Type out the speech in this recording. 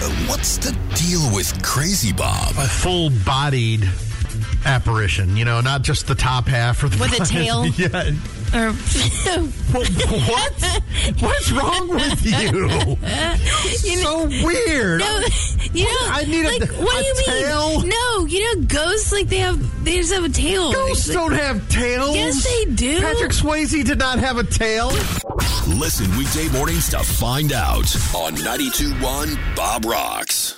What's the deal with Crazy Bob? A full-bodied apparition, not just the top half or the with a tail. Yeah. Or What? What's wrong with you? So weird. No, I need what do you tail? mean? No, ghosts they just have a tail. Ghosts don't have tails. Yes, they do. Patrick Swayze did not have a tail. Listen weekday mornings to find out on 92.1 Bob Rocks.